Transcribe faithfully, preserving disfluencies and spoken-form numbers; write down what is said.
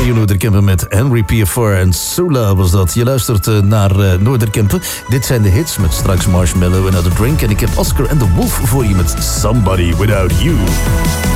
Radio Noorderkempen met Henry Piafar en Sula was dat. Je luistert uh, naar uh, Noorderkempen. Dit zijn de hits met straks Marshmallow en Another Drink. En ik heb Oscar and the Wolf voor je met Somebody Without You.